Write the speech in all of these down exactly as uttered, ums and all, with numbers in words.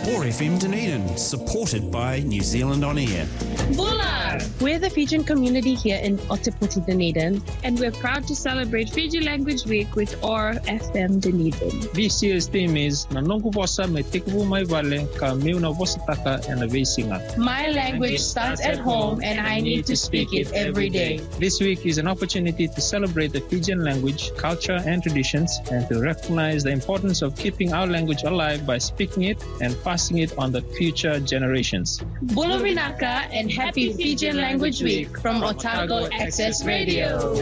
four F M Dunedin, supported by New Zealand On Air. Bula! We're the Fijian community here in Ōtepoti, Dunedin, and we're proud to celebrate Fiji Language Week with O A R F M Dunedin. This year's theme is Nanongu Vosa me Tikupu Mai Vale ka Miuna Vosataka and Avesinga. My language starts at home and I need to speak it every day. This week is an opportunity to celebrate the Fijian language, culture and traditions, and to recognize the importance of keeping our language alive by speaking it and passing it on to future generations. Bula Vinaka and happy Fijian Language Week from Otago Access Radio.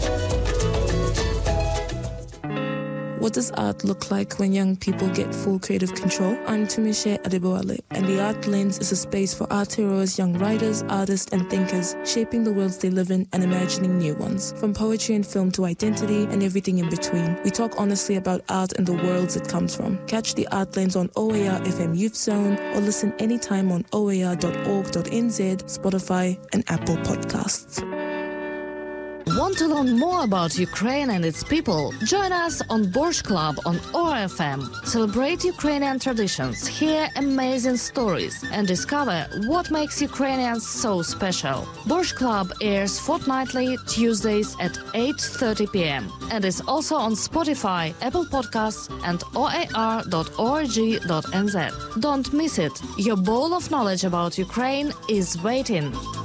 What does art look like when young people get full creative control? I'm Tumishe Adeboale, and the Art Lens is a space for art heroes, young writers, artists, and thinkers, shaping the worlds they live in and imagining new ones. From poetry and film to identity and everything in between, we talk honestly about art and the worlds it comes from. Catch the Art Lens on O A R F M Youth Zone or listen anytime on O A R dot org dot N Z, Spotify, and Apple Podcasts. Want to learn more about Ukraine and its people? Join us on Borscht Club on O A R F M. Celebrate Ukrainian traditions, hear amazing stories, and discover what makes Ukrainians so special. Borscht Club airs fortnightly Tuesdays at eight thirty p.m. and is also on Spotify, Apple Podcasts, and O A R dot org dot N Z. Don't miss it. Your bowl of knowledge about Ukraine is waiting.